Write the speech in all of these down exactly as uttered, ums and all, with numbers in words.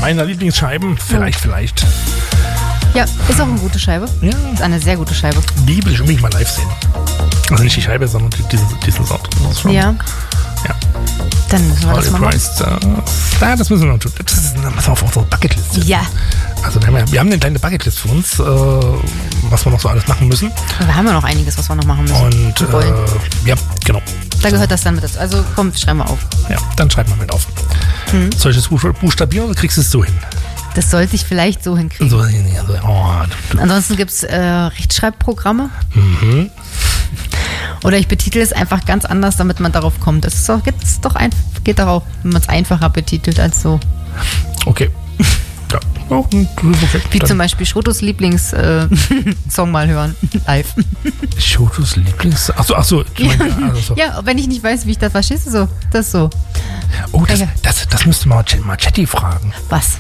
meiner Lieblingsscheiben. Vielleicht, oh. vielleicht. Ja, ist auch eine gute Scheibe. Ja. Ist eine sehr gute Scheibe. Die will ich unbedingt mal live sehen. Also nicht die Scheibe, sondern diesen, diesen Sound. Das ist schon, ja. Ja. Dann müssen wir das mal machen. Ja, das müssen wir noch tun. Das ist auf unserer Bucketlist. Ja. Also wir haben, ja, wir haben eine kleine Bucketlist für uns, äh, was wir noch so alles machen müssen. Und wir haben ja noch einiges, was wir noch machen müssen. Und äh, ja, genau. Da gehört das dann mit dazu. Also komm, schreib mal auf. Ja, dann schreib mal mit auf. Hm. Soll ich das buchstabieren oder kriegst du es so hin? Das sollte ich vielleicht so hinkriegen. So, also, oh, du, du. Ansonsten gibt es äh, Rechtschreibprogramme. Mhm. Oder ich betitel es einfach ganz anders, damit man darauf kommt. Das ist doch, geht's doch ein, geht doch auch, wenn man es einfacher betitelt als so. Okay. Ja. Oh, okay. Wie Dann. zum Beispiel Schotos Lieblingssong äh, mal hören, live. Schotos Lieblings... Achso, achso. Ja. Also, ja, wenn ich nicht weiß, wie ich das verstehst du so. Das ist so. Oh, das, das, das müsste man mal Chatty fragen. Was?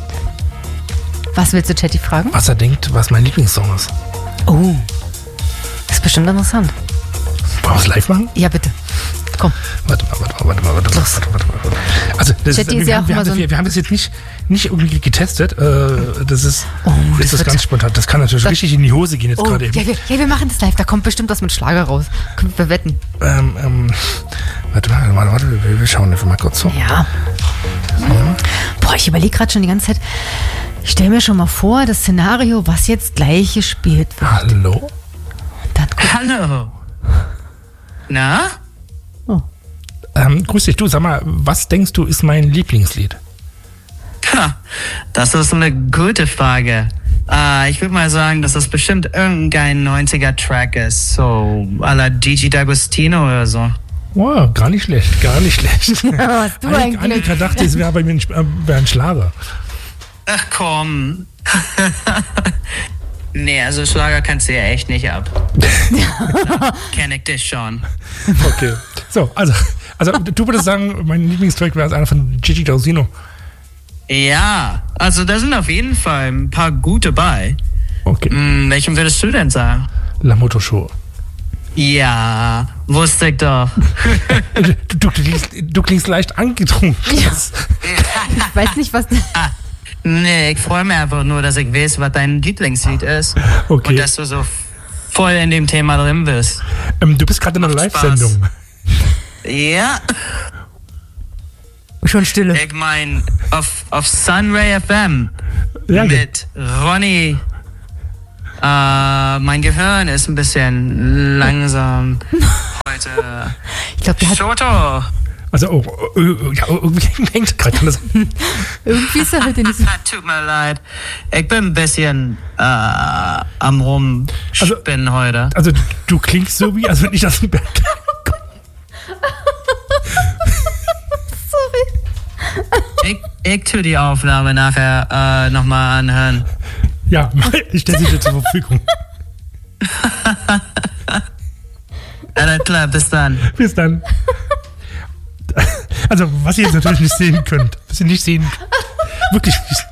Was willst du Chatty fragen? Was er denkt, was mein Lieblingssong ist. Oh, das ist bestimmt interessant. Wollen wir es live machen? Ja, bitte. Komm. Warte mal, warte mal, warte mal, warte mal. Los. Warte, warte, warte. Also, das ist, wir, wir, haben, wir, haben das, wir, wir haben das jetzt nicht, nicht irgendwie getestet. Äh, das ist, oh, das das ist ganz spontan. Das kann natürlich das richtig in die Hose gehen jetzt oh, gerade eben. Ja wir, ja, wir machen das live. Da kommt bestimmt was mit Schlager raus. Können wir wetten. Ähm, ähm, warte mal, warte, warte, wir schauen einfach mal kurz so. Ja. ja. Boah, ich überlege gerade schon die ganze Zeit. Ich stelle mir schon mal vor, das Szenario, was jetzt gleich gespielt wird. Hallo? Dann Hallo. Na? Oh. Ähm, grüß dich, du, sag mal, was denkst du ist mein Lieblingslied? Ha, das ist eine gute Frage. Uh, ich würde mal sagen, dass das bestimmt irgendein neunziger-Track ist, so à la Gigi D'Agostino oder so. Wow, gar nicht schlecht, gar nicht schlecht. Ja, was du eigentlich? Annika dachte, es wäre bei mir ein, äh, ein Schlager. Ach komm. Nee, also Schlager kannst du ja echt nicht ab. Kenn ich dich schon. Okay. So, also, also du würdest sagen, mein Lieblingstrack wäre einer von Gigi D'Agostino. Ja, also da sind auf jeden Fall ein paar gute bei. Okay. Hm, welchen würdest du denn sagen? La Moto Show. Ja, wusste ich doch. du, du, klingst, du klingst leicht angetrunken. Ja. Ich weiß nicht, was... Ah, nee, ich freue mich einfach nur, dass ich weiß, was dein Lieblingslied ist. Okay. Und dass du so voll in dem Thema drin bist. Ähm, du bist gerade in einer Live-Sendung. Ja. Schon Stille. Ich meine, auf, auf Sunray F M ja, mit Ronny. Äh, mein Gehirn ist ein bisschen langsam heute. Ich glaube, der hat... Schoto. Also, oh, oh, oh, ja, irgendwie hängt gerade alles. Irgendwie ist er heute nicht so... Tut mir leid. Ich bin ein bisschen äh, am Rumspinnen also, heute. Also, du, du klingst so wie, als wenn ich aus dem Berg komme. Ich, ich tue die Aufnahme nachher äh, nochmal anhören. Ja, ich stelle sie dir zur Verfügung. Alles klar, bis dann. Bis dann. Also, was ihr jetzt natürlich nicht sehen könnt. Was ihr nicht sehen Wirklich.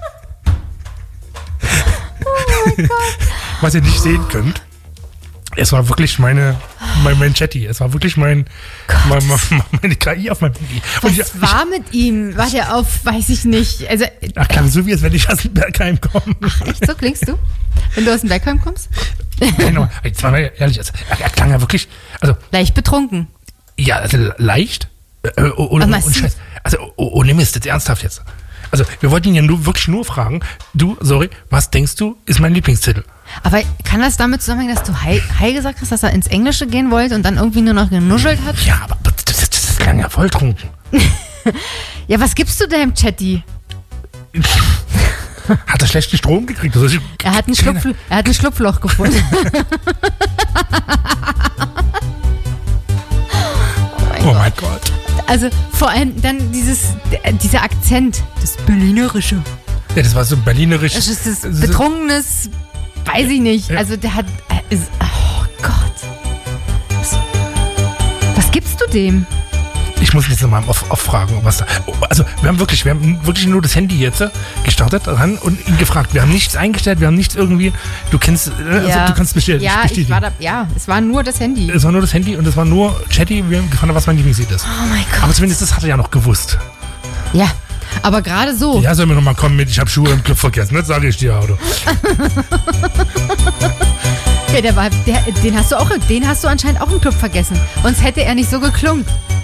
Oh mein Gott. Was ihr nicht sehen könnt. Es war wirklich meine, mein, mein Chatty. Es war wirklich mein, mein, mein, meine K I auf meinem Handy. Was ich, war ich, mit ihm? War der auf, weiß ich nicht. Also, ach, klang so wie, als wenn ich aus dem Bergheim komme. Ach, echt so klingst du? Wenn du aus dem Bergheim kommst? Genau. Jetzt mal ehrlich, also, er klang ja wirklich, also. Leicht betrunken. Ja, also leicht. Äh, ohne, ohne Scheiß. Also, ohne Mist, jetzt ernsthaft jetzt. Also, wir wollten ihn ja nur, wirklich nur fragen, du, sorry, was denkst du, ist mein Lieblingstitel? Aber kann das damit zusammenhängen, dass du Hi, Hi gesagt hast, dass er ins Englische gehen wollte und dann irgendwie nur noch genuschelt hat? Ja, aber das, das, das klang ja voll trunken. Ja, was gibst du deinem Chatty? Hat er schlechten Strom gekriegt? Also, er, hat ein Schlupf, er hat ein Schlupfloch gefunden. oh mein, oh mein Gott. Gott. Also vor allem dann dieses, dieser Akzent, das Berlinerische. Ja, das war so berlinerisch. Das ist das Betrunkenes, weiß ich nicht. Ja. Also der hat, ist, oh Gott. Was, was gibst du dem? Ich muss jetzt nochmal auffragen, was da. Also wir haben wirklich, wir haben wirklich nur das Handy jetzt gestartet dran und ihn gefragt. Wir haben nichts eingestellt, wir haben nichts irgendwie. Du kennst, also ja. du kannst bestätigen. Ja, ich war da, ja, es war nur das Handy. Es war nur das Handy und es war nur Chatty. Wir haben gefragt, was mein Lieblingslied ist. Oh mein Gott. Aber zumindest das hat er ja noch gewusst. Ja, Aber gerade so. Ja, soll mir noch mal kommen mit, ich habe Schuhe im Club vergessen, das sage ich dir, Auto. Ja, der war, der, den hast du auch, den hast du anscheinend auch im Club vergessen. Sonst hätte er nicht so geklungen.